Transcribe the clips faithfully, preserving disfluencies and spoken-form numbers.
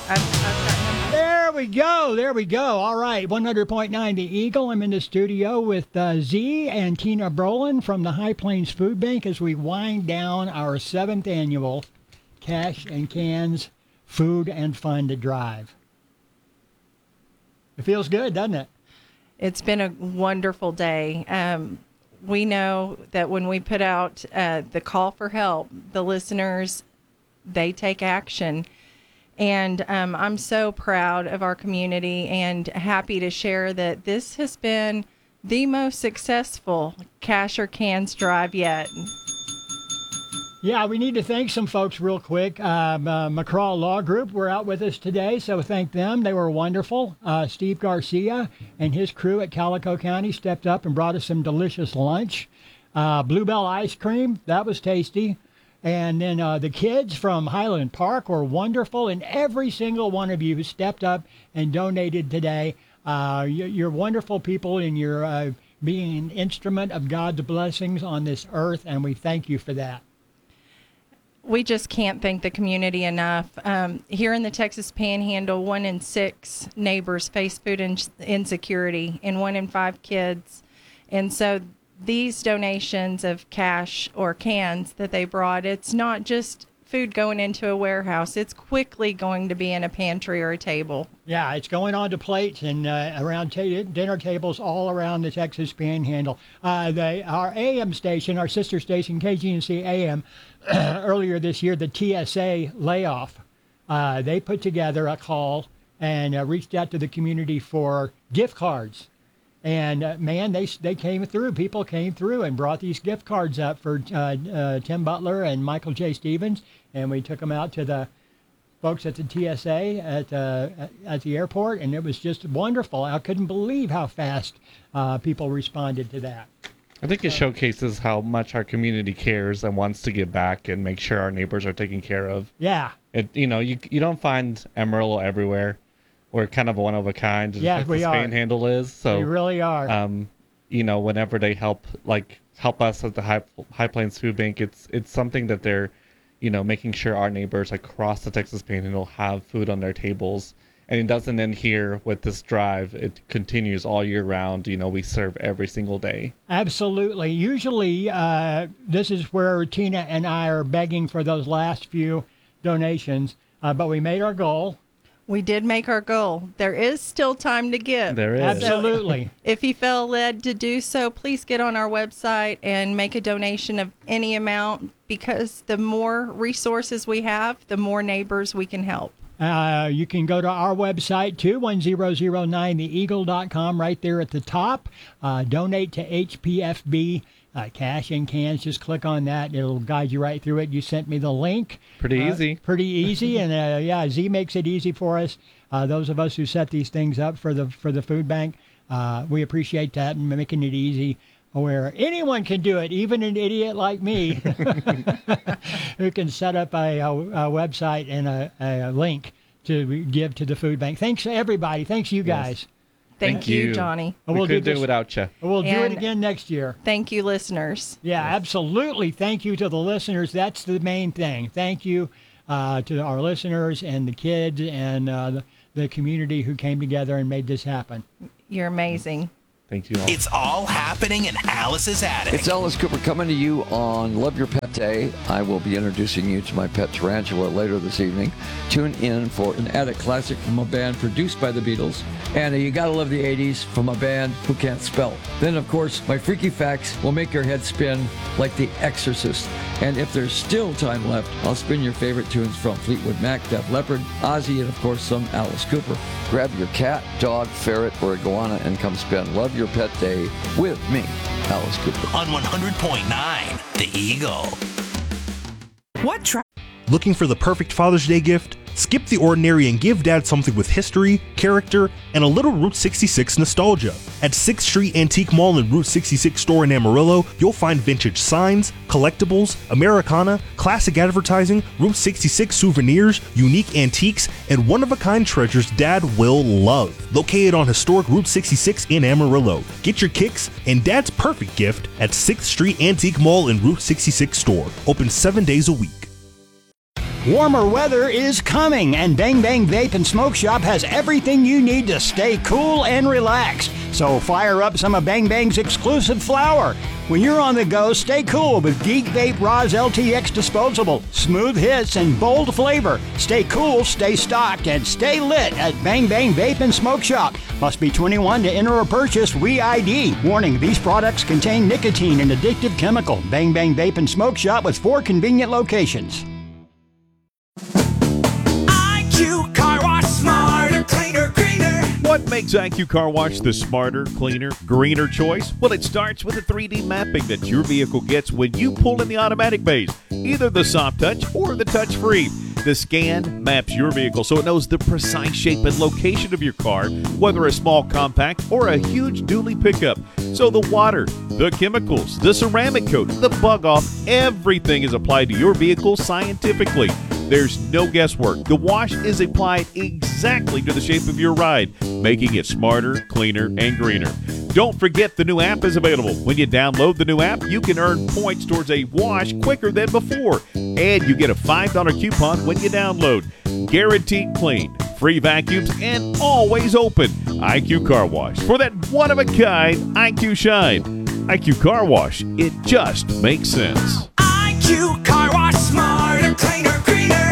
I've, I've gotten There we go. There we go. All right. one hundred point nine The Eagle. I'm in the studio with uh, Z and Tina Brolin from the High Plains Food Bank as we wind down our seventh annual Cash and Cans Food and Fun Drive. It feels good, doesn't it? It's been a wonderful day. Um, we know that when we put out uh, the call for help, the listeners, they take action. And um, I'm so proud of our community and happy to share that this has been the most successful Cash or Cans drive yet. Yeah, we need to thank some folks real quick. Um, uh, McCraw Law Group were out with us today, so thank them. They were wonderful. Uh, Steve Garcia and his crew at Calico County stepped up and brought us some delicious lunch. Uh, Bluebell ice cream, that was tasty. And then uh, the kids from Highland Park were wonderful, and every single one of you who stepped up and donated today. Uh, you're wonderful people, and you're uh, being an instrument of God's blessings on this earth, and we thank you for that. We just can't thank the community enough. Um, here in the Texas Panhandle, one in six neighbors face food in- insecurity, and one in five kids. And so these donations of cash or cans that they brought, it's not just food going into a warehouse. It's quickly going to be in a pantry or a table. Yeah, it's going onto plates and uh, around ta- dinner tables all around the Texas Panhandle. Uh, they, our A M station, our sister station, K G N C A M, earlier this year, the T S A layoff, uh, they put together a call and uh, reached out to the community for gift cards. And, uh, man, they they came through. People came through and brought these gift cards up for uh, uh, Tim Butler and Michael J. Stevens. And we took them out to the folks at the T S A at, uh, at the airport. And it was just wonderful. I couldn't believe how fast uh, people responded to that. I think it showcases how much our community cares and wants to give back and make sure our neighbors are taken care of. Yeah. It, you know, you you don't find Amarillo everywhere. We're kind of one of a kind. Yeah, like we this are. Panhandle is. So We really are. um, you know, whenever they help, like help us at the High High Plains Food Bank, it's it's something that they're, you know, making sure our neighbors across the Texas Panhandle have food on their tables. And it doesn't end here with this drive. It continues all year round. You know, we serve every single day. Absolutely. Usually, uh, this is where Tina and I are begging for those last few donations, uh, but we made our goal. We did make our goal. There is still time to give. There is. Absolutely. If you feel led to do so, please get on our website and make a donation of any amount, because the more resources we have, the more neighbors we can help. Uh, you can go to our website, too, one thousand nine the eagle dot com, right there at the top. Uh, donate to H P F B, uh, Cash and Cans. Just click on that. It'll guide you right through it. You sent me the link. Pretty Uh, easy. Pretty easy. And, uh, yeah, Z makes it easy for us. Uh, those of us who set these things up for the for the food bank, uh, we appreciate that and making it easy where anyone can do it, even an idiot like me who can set up a, a, a website and a, a link to give to the food bank. Thanks to everybody. Thanks you guys. Yes. Thank, Thank you, you. Johnny. And We we'll couldn't do do this- it without you. We'll do it And- again next year. Thank you, listeners. Yeah, absolutely. Thank you to the listeners. That's the main thing. Thank you uh, to our listeners and the kids and uh, the, the community who came together and made this happen. You're amazing. Thank you all. It's all happening in Alice's attic. It's Alice Cooper coming to you on Love Your Pet Day. I will be introducing you to my pet tarantula later this evening. Tune in for an attic classic from a band produced by the Beatles. And you gotta love the eighties from a band who can't spell. Then, of course, my freaky facts will make your head spin like The Exorcist. And if there's still time left, I'll spin your favorite tunes from Fleetwood Mac, Def Leppard, Ozzy, and of course some Alice Cooper. Grab your cat, dog, ferret, or iguana and come spend Love Your Pet Day with me, Alice Cooper. On one hundred point nine, The Eagle. What tra- Looking for the perfect Father's Day gift? Skip the ordinary and give Dad something with history, character, and a little Route sixty-six nostalgia. At sixth Street Antique Mall and Route sixty-six store in Amarillo, you'll find vintage signs, collectibles, Americana, classic advertising, Route sixty-six souvenirs, unique antiques, and one-of-a-kind treasures Dad will love. Located on historic Route sixty-six in Amarillo. Get your kicks and Dad's perfect gift at sixth Street Antique Mall and Route sixty-six store. Open seven days a week. Warmer weather is coming, and Bang Bang Vape and Smoke Shop has everything you need to stay cool and relaxed. So fire up some of Bang Bang's exclusive flower. When you're on the go, stay cool with Geek Vape Roz L T X Disposable. Smooth hits and bold flavor. Stay cool, stay stocked, and stay lit at Bang Bang Vape and Smoke Shop. Must be twenty-one to enter or purchase. We I D. Warning, these products contain nicotine and addictive chemical. Bang Bang Vape and Smoke Shop with four convenient locations. I Q Car Wash, smarter, cleaner, greener. What makes I Q Car Wash the smarter, cleaner, greener choice? Well, it starts with the three D mapping that your vehicle gets when you pull in the automatic bays, either the soft touch or the touch free. The scan maps your vehicle so it knows the precise shape and location of your car, whether a small compact or a huge dually pickup. So the water, the chemicals, the ceramic coat, the bug off, everything is applied to your vehicle scientifically. There's no guesswork. The wash is applied exactly to the shape of your ride, making it smarter, cleaner, and greener. Don't forget the new app is available. When you download the new app, you can earn points towards a wash quicker than before. And you get a five dollar coupon when you download. Guaranteed clean, free vacuums, and always open. I Q Car Wash. For that one-of-a-kind I Q shine. I Q Car Wash. It just makes sense. I Q Car Wash, smarter, cleaner, greener.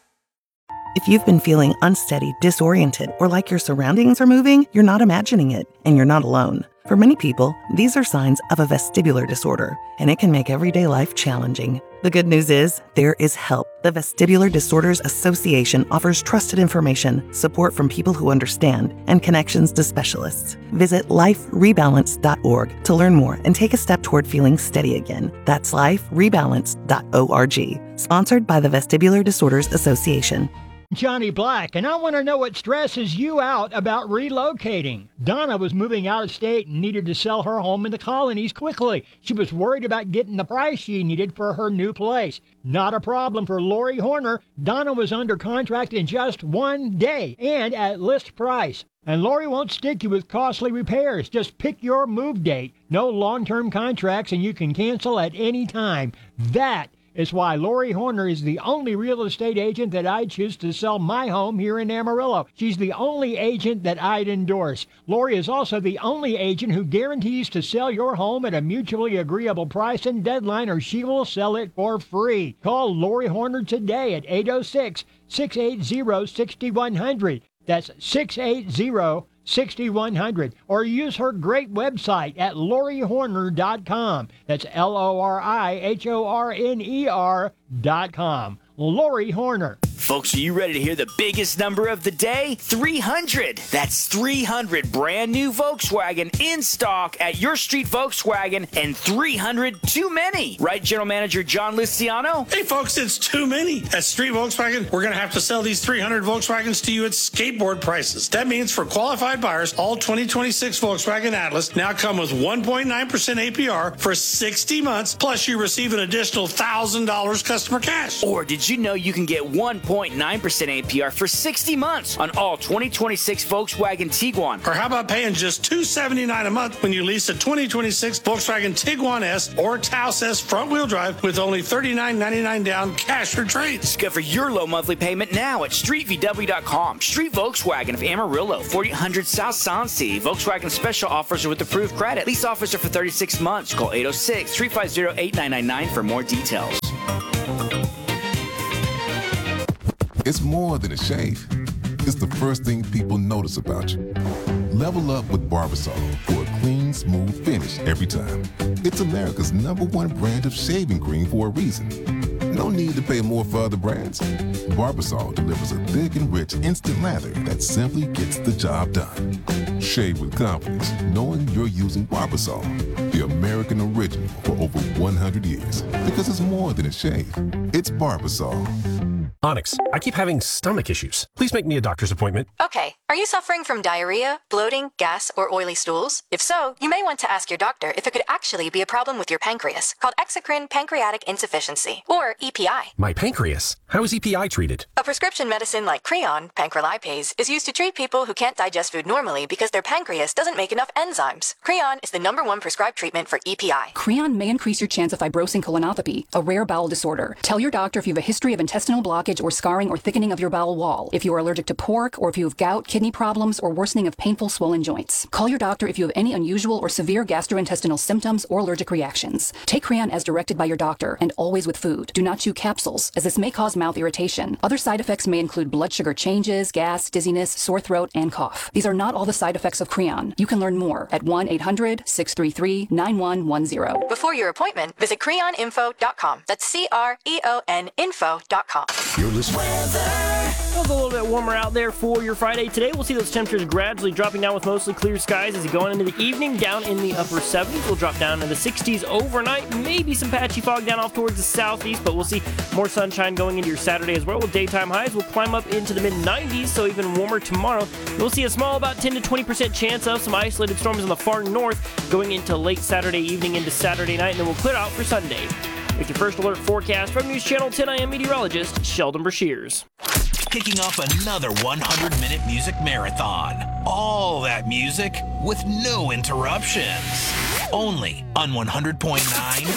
If you've been feeling unsteady, disoriented, or like your surroundings are moving, you're not imagining it, and you're not alone. For many people, these are signs of a vestibular disorder, and it can make everyday life challenging. The good news is, there is help. The Vestibular Disorders Association offers trusted information, support from people who understand, and connections to specialists. Visit life rebalance dot org to learn more and take a step toward feeling steady again. That's life rebalance dot org. Sponsored by the Vestibular Disorders Association. Johnny Black, and I want to know what stresses you out about relocating. Donna was moving out of state and needed to sell her home in the colonies quickly. She was worried about getting the price she needed for her new place. Not a problem for Lori Horner. Donna was under contract in just one day and at list price. And Lori won't stick you with costly repairs. Just pick your move date. No long-term contracts, and you can cancel at any time. That is why Lori Horner is the only real estate agent that I'd choose to sell my home here in Amarillo. She's the only agent that I'd endorse. Lori is also the only agent who guarantees to sell your home at a mutually agreeable price and deadline, or she will sell it for free. Call Lori Horner today at eight oh six, six eight zero, six one zero zero. That's six eight zero, six one zero zero. Or use her great website at lori horner dot com. That's L O R I H O R N E R dot com. Lori Horner. Folks, are you ready to hear the biggest number of the day? three hundred. That's three hundred brand new Volkswagen in stock at your street Volkswagen, and three hundred too many. Right, General Manager John Luciano? Hey, folks, it's too many. At Street Volkswagen, we're going to have to sell these three hundred Volkswagens to you at skateboard prices. That means for qualified buyers, all twenty twenty-six Volkswagen Atlas now come with one point nine percent A P R for sixty months, plus you receive an additional one thousand dollars customer cash. Or did you know you can get one point nine percent A P R for sixty months on all twenty twenty-six Volkswagen Tiguan? Or how about paying just two hundred seventy-nine dollars a month when you lease a twenty twenty-six Volkswagen Tiguan S or Taos S front-wheel drive with only thirty-nine ninety-nine down cash for trades? Discover your low monthly payment now at street v w dot com. Street Volkswagen of Amarillo, forty hundred South Sansi. Volkswagen special offers are with approved credit. Lease offers are for thirty-six months. Call eight oh six, three five zero, eight nine nine nine for more details. It's more than a shave. It's the first thing people notice about you. Level up with Barbasol for a clean, smooth finish every time. It's America's number one brand of shaving cream for a reason. No need to pay more for other brands. Barbasol delivers a thick and rich instant lather that simply gets the job done. Shave with confidence, knowing you're using Barbasol, the American original for over one hundred years. Because it's more than a shave. It's Barbasol. Onyx, I keep having stomach issues. Please make me a doctor's appointment. Okay. Are you suffering from diarrhea, bloating, gas, or oily stools? If so, you may want to ask your doctor if it could actually be a problem with your pancreas, called exocrine pancreatic insufficiency, or E P I. My pancreas? How is E P I treated? A prescription medicine like Creon, pancrelipase, is used to treat people who can't digest food normally because their pancreas doesn't make enough enzymes. Creon is the number one prescribed treatment for E P I. Creon may increase your chance of fibrosing colonopathy, a rare bowel disorder. Tell your doctor if you have a history of intestinal blockage blockage or scarring or thickening of your bowel wall, if you are allergic to pork, or if you have gout, kidney problems, or worsening of painful swollen joints. Call your doctor if you have any unusual or severe gastrointestinal symptoms or allergic reactions. Take Creon as directed by your doctor and always with food. Do not chew capsules, as this may cause mouth irritation. Other side effects may include blood sugar changes, gas, dizziness, sore throat, and cough. These are not all the side effects of Creon. You can learn more at one eight hundred, six three three, nine one one zero. Before your appointment, visit creon info dot com. That's C R E O N info dot com. You're listening. It'll go a little bit warmer out there for your Friday today. We'll see those temperatures gradually dropping down with mostly clear skies as you go on into the evening. Down in the upper seventies, we'll drop down to the sixties overnight. Maybe some patchy fog down off towards the southeast, but we'll see more sunshine going into your Saturday as well. With daytime highs, we'll climb up into the mid nineties, so even warmer tomorrow. We'll see a small, about ten to twenty percent chance of some isolated storms in the far north going into late Saturday evening into Saturday night, and then we'll clear out for Sunday. With your first alert forecast from News Channel ten, I am meteorologist Sheldon Brashears. Kicking off another one hundred minute music marathon. All that music with no interruptions. Only on one hundred point nine